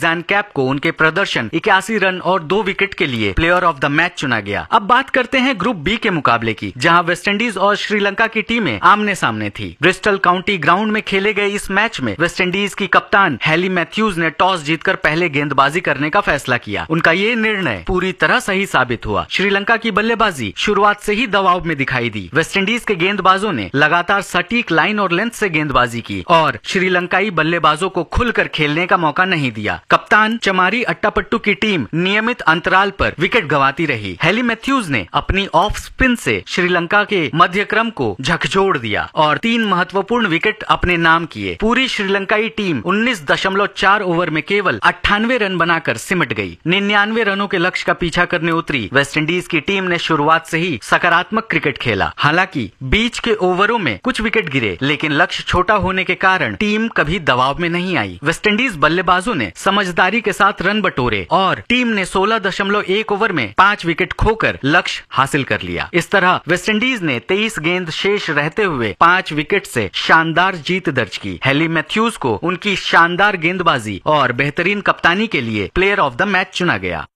Jain cap को उनके प्रदर्शन 81 रन और 2 विकेट के लिए प्लेयर ऑफ द मैच चुना गया। अब बात करते हैं ग्रुप बी के मुकाबले की, जहां वेस्टइंडीज और श्रीलंका की टीमें आमने सामने थी। ब्रिस्टल काउंटी ग्राउंड में खेले गए इस मैच में वेस्टइंडीज की कप्तान हेली मैथ्यूज ने टॉस जीतकर पहले गेंदबाजी करने का फैसला किया। उनका ये निर्णय पूरी तरह सही साबित हुआ। श्रीलंका की बल्लेबाजी शुरुआत से ही दबाव में दिखाई दी। वेस्टइंडीज के गेंदबाजों ने लगातार सटीक लाइन और लेंथ से गेंदबाजी की और श्रीलंकाई बल्लेबाजों को खुलकर खेलने का मौका नहीं दिया। कप्तान चमारी अट्टापट्टू की टीम नियमित अंतराल पर विकेट गंवाती रही। हेली मैथ्यूज ने अपनी ऑफ स्पिन से श्रीलंका के मध्यक्रम को झकझोर दिया और 3 महत्वपूर्ण विकेट अपने नाम किए। पूरी श्रीलंकाई टीम 19.4 ओवर में केवल 98 रन बनाकर सिमट गई। 99 रनों के लक्ष्य का पीछा करने उतरी वेस्टइंडीज की टीम ने शुरुआत से ही सकारात्मक क्रिकेट खेला। हालांकि बीच के ओवरों में कुछ विकेट गिरे, लेकिन लक्ष्य छोटा होने के कारण टीम कभी दबाव में नहीं आई। वेस्टइंडीज बल्लेबाजों ने समझदारी के साथ रन बटोरे और टीम ने 16.1 ओवर में 5 विकेट खोकर लक्ष्य हासिल कर लिया। इस तरह वेस्टइंडीज ने 23 गेंद शेष रहते हुए 5 विकेट से शानदार जीत दर्ज की। हेली मैथ्यूज को उनकी शानदार गेंदबाजी और बेहतरीन कप्तानी के लिए प्लेयर ऑफ द मैच चुना गया।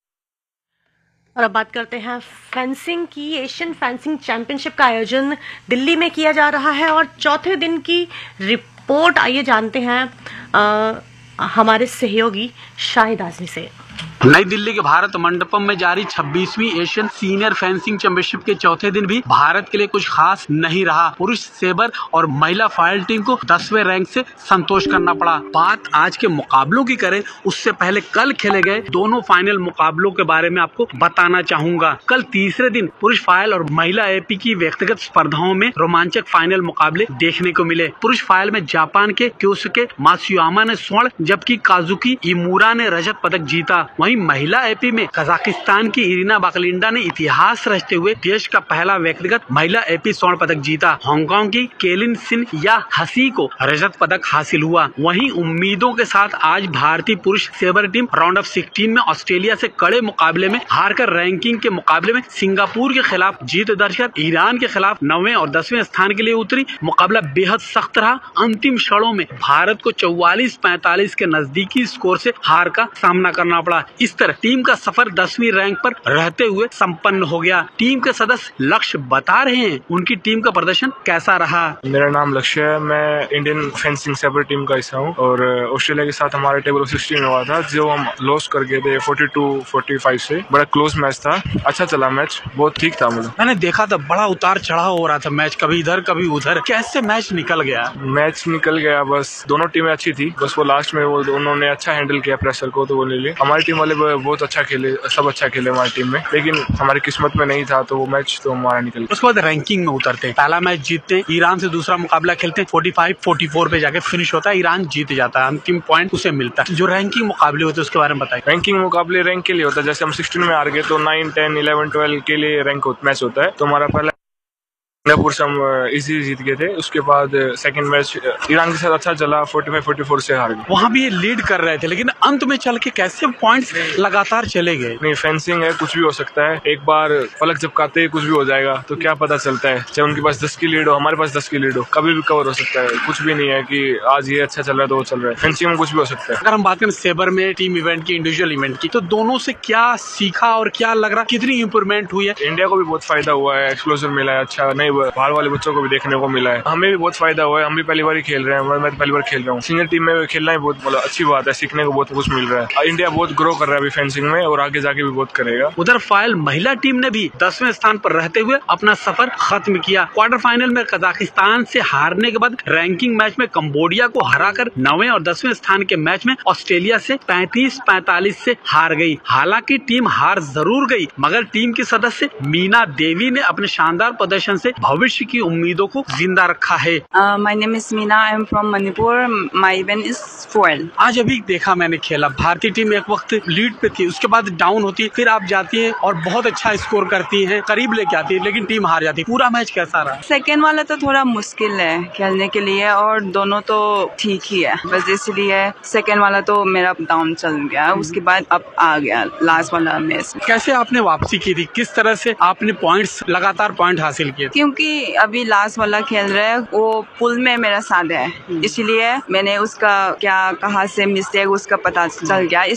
और अब बात करते हैं फेंसिंग की। एशियन फेंसिंग चैंपियनशिप का आयोजन दिल्ली में किया जा रहा है और चौथे दिन की रिपोर्ट आइए जानते हैं हमारे सहयोगी शाहिद आजमी से। नई दिल्ली के भारत मंडपम में जारी 26वीं एशियन सीनियर फेंसिंग चैंपियनशिप के चौथे दिन भी भारत के लिए कुछ खास नहीं रहा। पुरुष सेबर और महिला फाइल टीम को 10वें रैंक से संतोष करना पड़ा। बात आज के मुकाबलों की करें, उससे पहले कल खेले गए दोनों फाइनल मुकाबलों के बारे में आपको बताना चाहूंगा। कल तीसरे दिन पुरुष फाइल और महिला एपी की व्यक्तिगत स्पर्धाओं में रोमांचक फाइनल मुकाबले देखने को मिले। पुरुष फाइल में जापान के क्योसुके मात्सुयामा ने स्वर्ण जबकि काजुकी इमूरा ने रजत पदक जीता। वहीं महिला एपी में कजाकिस्तान की इरिना बाकलिंडा ने इतिहास रचते हुए देश का पहला व्यक्तिगत महिला एपी स्वर्ण पदक जीता। हांगकांग की केलिन सिन या हसी को रजत पदक हासिल हुआ। वहीं उम्मीदों के साथ आज भारतीय पुरुष सेबर टीम राउंड ऑफ 16 में ऑस्ट्रेलिया से कड़े मुकाबले में हारकर रैंकिंग के मुकाबले में सिंगापुर के खिलाफ जीत दर्ज कर ईरान के खिलाफ 9वें और 10वें स्थान के लिए उतरी। मुकाबला बेहद सख्त रहा। अंतिम क्षणों में भारत को 44-45 के नजदीकी स्कोर से हार का सामना करना पड़ा। इस तरह टीम का सफर 10वीं रैंक पर रहते हुए संपन्न हो गया। टीम के सदस्य लक्ष्य बता रहे हैं उनकी टीम का प्रदर्शन कैसा रहा। मेरा नाम लक्ष्य है, मैं इंडियन फेंसिंग सेबर टीम का हिस्सा हूँ और ऑस्ट्रेलिया के साथ हमारे टेबल ऑफ 16 में हुआ था, जो हम लॉस कर गए थे 42-45 से। बड़ा क्लोज मैच था, अच्छा चला मैच, बहुत ठीक था। मैंने देखा था बड़ा उतार चढ़ाव हो रहा था मैच, कभी इधर कभी उधर। कैसे मैच निकल गया? मैच निकल गया, बस दोनों टीमें अच्छी थी, बस वो लास्ट में वो उन्होंने अच्छा हैंडल किया प्रेशर को, तो वो ले लिया। हमारी टीम वाले बहुत अच्छा खेले, सब अच्छा खेले हमारी टीम में, लेकिन हमारी किस्मत में नहीं था तो वो मैच तो हमारा निकल गया। उसके बाद रैंकिंग में उतरते, पहला मैच जीतते हैं, ईरान से दूसरा मुकाबला खेलते हैं, 45-44 पे जाके फिनिश होता है, ईरान जीत जाता है, अंतिम पॉइंट उसे मिलता है। जो रैंकिंग मुकाबले होते हैं उसके बारे में बताइए। रैंकिंग मुकाबले रैंक के लिए होता है, जैसे हम 16 में हार गए तो 9, 10, 11, 12 के लिए रैंक मैच होता है। तो हमारा पहला सिंगापुर से हम इजी जीत गए थे। उसके बाद सेकंड मैच ईरान के साथ अच्छा चला, 45-44 से हार गए। वहाँ भी ये लीड कर रहे थे, लेकिन अंत में चल के कैसे पॉइंट्स लगातार चले गए? नहीं, फेंसिंग है, कुछ भी हो सकता है। एक बार पलक झपकाते ही कुछ भी हो जाएगा, तो क्या पता चलता है। चाहे उनके पास 10 की लीड हो, हमारे पास 10 की लीड हो, कभी भी कवर हो सकता है। कुछ भी नहीं है कि आज ये अच्छा चल रहा है तो वो चल रहा है। फेंसिंग में कुछ भी हो सकता है। अगर हम बात करें सेबर में टीम इवेंट की, इंडिविजुअल इवेंट की, तो दोनों से क्या सीखा और क्या लग रहा, कितनी इंप्रूवमेंट हुई है? इंडिया को भी बहुत फायदा हुआ है, एक्सप्लोजर मिला है, अच्छा नए बाहर वाले बच्चों को भी देखने को मिला है। हमें भी बहुत फायदा हुआ है, हम भी पहली बार ही खेल रहे हैं, मैं पहली बार खेल रहा हूँ। सीनियर टीम में खेलना ही बहुत अच्छी बात है, सीखने को बहुत कुछ मिल रहा है। इंडिया बहुत ग्रो कर रहा है अभी फेंसिंग में और आगे जाके भी बहुत करेगा। उधर फाइल महिला टीम ने भी 10वें स्थान पर रहते हुए अपना सफर खत्म किया। क्वार्टर फाइनल में कजाकिस्तान से हारने के बाद रैंकिंग मैच में कंबोडिया को हराकर 9वें और 10वें स्थान के मैच में ऑस्ट्रेलिया से 35-45 से हार गई। हालांकि टीम हार जरूर गई, मगर टीम की सदस्य मीना देवी ने अपने शानदार प्रदर्शन से भविष्य की उम्मीदों को जिंदा रखा है। My name is Meena. I am from Manipur. My event is foil. आज अभी देखा मैंने खेला, भारतीय टीम एक वक्त लीड पे थी, उसके बाद डाउन होती है, फिर आप जाती है और बहुत अच्छा स्कोर करती है, करीब लेके आती है, लेकिन टीम हार जाती है। पूरा मैच कैसा रहा? सेकेंड वाला तो थोड़ा मुश्किल है खेलने के लिए और दोनों तो ठीक ही है, बस इसलिए सेकेंड वाला तो मेरा डाउन चल गया, उसके बाद अब आ गया लास्ट वाला मैच। कैसे आपने वापसी की थी, किस तरह से आपने पॉइंट्स लगातार पॉइंट हासिल किए? क्योंकि अभी लास्ट वाला खेल रहे हैं, वो पुल में मेरा साथ है, इसलिए मैंने उसका क्या कहाँ से मिस्टेक उसका पता चल गया।